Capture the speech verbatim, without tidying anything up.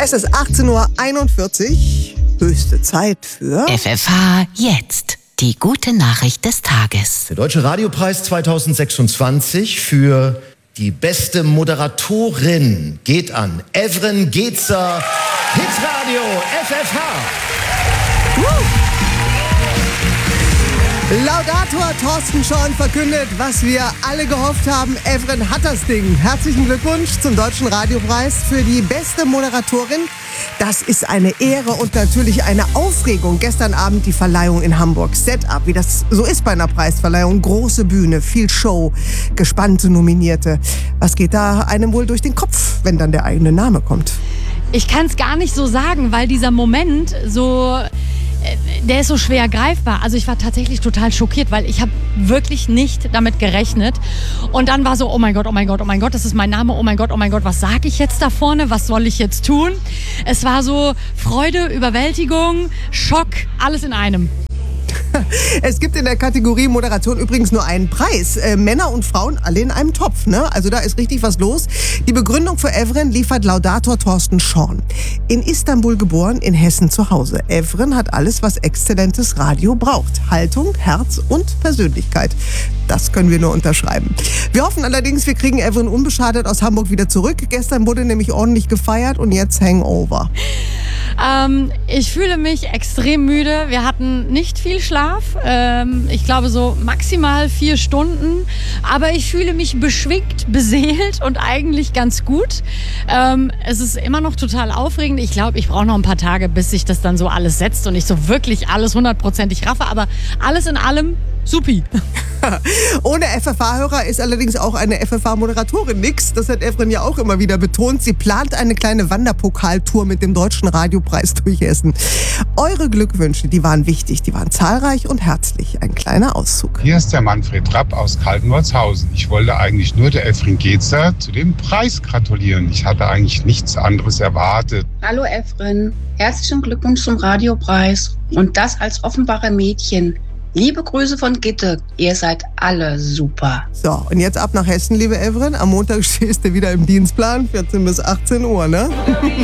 Es ist achtzehn Uhr einundvierzig, höchste Zeit für F F H jetzt. Die gute Nachricht des Tages. Der Deutsche Radiopreis zweitausendsechsundzwanzig für die beste Moderatorin geht an Evren Gezer, Hitradio F F H. Uh. Laudator Thorsten Schorn verkündet, was wir alle gehofft haben. Evren hat das Ding. Herzlichen Glückwunsch zum Deutschen Radiopreis für die beste Moderatorin. Das ist eine Ehre und natürlich eine Aufregung. Gestern Abend die Verleihung in Hamburg. Setup, wie das so ist bei einer Preisverleihung. Große Bühne, viel Show, gespannte Nominierte. Was geht da einem wohl durch den Kopf, wenn dann der eigene Name kommt? Ich kann es gar nicht so sagen, weil dieser Moment so... Der ist so schwer greifbar. Also ich war tatsächlich total schockiert, weil ich habe wirklich nicht damit gerechnet. Und dann war so, oh mein Gott, oh mein Gott, oh mein Gott, das ist mein Name, oh mein Gott, oh mein Gott, was sage ich jetzt da vorne, was soll ich jetzt tun? Es war so Freude, Überwältigung, Schock, alles in einem. Es gibt in der Kategorie Moderation übrigens nur einen Preis. Äh, Männer und Frauen alle in einem Topf, ne? Also da ist richtig was los. Die Begründung für Evren liefert Laudator Thorsten Schorn. In Istanbul geboren, in Hessen zu Hause. Evren hat alles, was exzellentes Radio braucht. Haltung, Herz und Persönlichkeit. Das können wir nur unterschreiben. Wir hoffen allerdings, wir kriegen Evren unbeschadet aus Hamburg wieder zurück. Gestern wurde nämlich ordentlich gefeiert und jetzt Hangover. Ähm, ich fühle mich extrem müde. Wir hatten nicht viel Schlaf. Ähm, ich glaube so maximal vier Stunden. Aber ich fühle mich beschwingt, beseelt und eigentlich ganz gut. Ähm, es ist immer noch total aufregend. Ich glaube, ich brauche noch ein paar Tage, bis sich das dann so alles setzt und ich so wirklich alles hundertprozentig raffe. Aber alles in allem supi. Ohne F F H-Hörer ist allerdings auch eine F F H-Moderatorin nix. Das hat Evren ja auch immer wieder betont. Sie plant eine kleine Wanderpokaltour mit dem Deutschen Radiopreis durch Hessen. Eure Glückwünsche, die waren wichtig, die waren zahlreich und herzlich. Ein kleiner Auszug. Hier ist der Manfred Rapp aus Kaltenwolzhausen. Ich wollte eigentlich nur der Evren Gezer zu dem Preis gratulieren. Ich hatte eigentlich nichts anderes erwartet. Hallo Evren, herzlichen Glückwunsch zum Radiopreis und das als Offenbacher Mädchen. Liebe Grüße von Gitte, ihr seid alle super. So, und jetzt ab nach Hessen, liebe Evren. Am Montag stehst du wieder im Dienstplan, vierzehn bis achtzehn Uhr, ne?